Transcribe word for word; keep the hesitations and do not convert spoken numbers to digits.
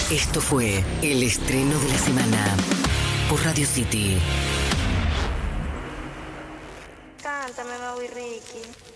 Esto fue el estreno de la semana por Radio City. Cántame, Bobby Ricky.